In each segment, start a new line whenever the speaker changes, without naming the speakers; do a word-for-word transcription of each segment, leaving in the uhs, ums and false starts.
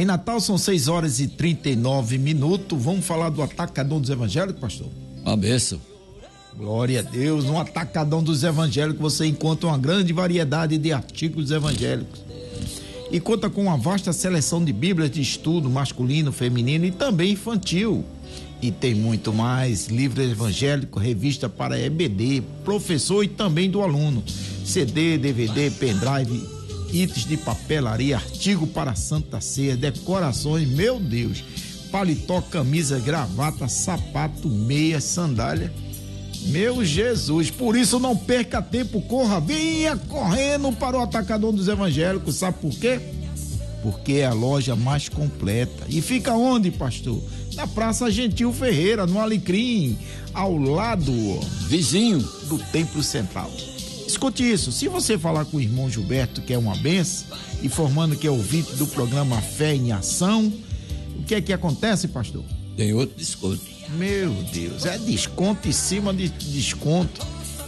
Em Natal são seis horas e trinta e nove minutos. Vamos falar do Atacadão dos Evangélicos, pastor?
Uma bênção.
Glória a Deus. No Atacadão dos Evangélicos você encontra uma grande variedade de artigos evangélicos e conta com uma vasta seleção de bíblias de estudo masculino, feminino e também infantil. E tem muito mais: livro evangélico, revista para E B D, professor e também do aluno, C D, D V D, pendrive, itens de papelaria, artigo para Santa Ceia, decorações, meu Deus, paletó, camisa, gravata, sapato, meia, sandália. Meu Jesus, por isso não perca tempo, corra, venha correndo para o Atacadão dos Evangélicos. Sabe por quê? Porque é a loja mais completa. E fica onde, pastor? Na Praça Gentil Ferreira, no Alecrim, ao lado,
vizinho
do Templo Central. Escute isso: se você falar com o irmão Gilberto, que é uma benção, informando que é ouvinte do programa Fé em Ação, o que é que acontece, pastor?
Tem outro desconto.
Meu Deus, é desconto em cima de desconto.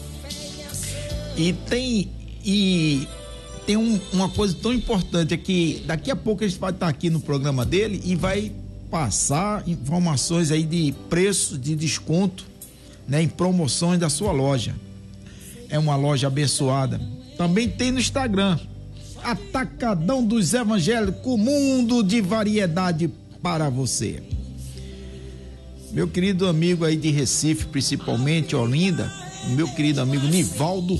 E tem e tem um, uma coisa tão importante, é que daqui a pouco a gente vai estar aqui no programa dele e vai passar informações aí de preço, de desconto, né, em promoções da sua loja. É uma loja abençoada. Também tem no Instagram, Atacadão dos Evangélicos, mundo de variedade para você. Meu querido amigo aí de Recife, principalmente Olinda, meu querido amigo Nivaldo